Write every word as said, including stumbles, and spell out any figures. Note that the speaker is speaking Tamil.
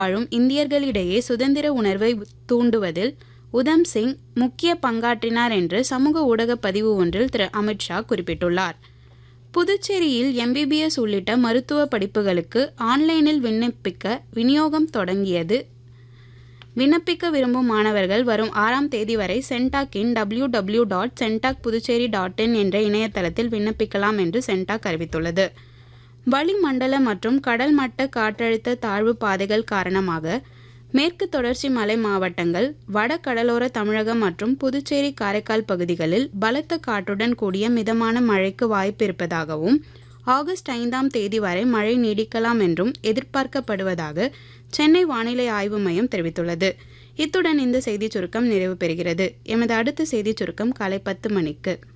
வாழும் இந்தியர்களிடையே சுதந்திர உணர்வை தூண்டுவதில் உதம் சிங் முக்கிய பங்காற்றினார் என்று சமூக ஊடக பதிவு ஒன்றில் திரு அமித்ஷா குறிப்பிட்டுள்ளார். புதுச்சேரியில் எம்பிபிஎஸ் உள்ளிட்ட மருத்துவ படிப்புகளுக்கு ஆன்லைனில் விண்ணப்பிக்க விநியோகம் தொடங்கியது. விண்ணப்பிக்க விரும்பும் மாணவர்கள் வரும் ஆறாம் தேதி வரை சென்டாக்கின் W W dot CENTAC Puducherry dot in என்ற இணையதளத்தில் விண்ணப்பிக்கலாம் என்று சென்டாக் அறிவித்துள்ளது. வளிமண்டல மற்றும் கடல் மட்ட காற்றழுத்த தாழ்வு பாதைகள் காரணமாக மேற்கு தொடர்ச்சி மலை மாவட்டங்கள், வட கடலோர தமிழகம் மற்றும் புதுச்சேரி காரைக்கால் பகுதிகளில் பலத்த காற்றுடன் கூடிய மிதமான மழைக்கு வாய்ப்பு இருப்பதாகவும் ஆகஸ்ட் ஐந்தாம் தேதி வரை மழை நீடிக்கலாம் என்றும் எதிர்பார்க்கப்படுவதாக சென்னை வானிலை ஆய்வு மையம் தெரிவித்துள்ளது. இத்துடன் இந்த செய்திச் சுருக்கம் நிறைவு பெறுகிறது. எமது அடுத்த செய்திச் சுருக்கம் காலை பத்து மணிக்கு.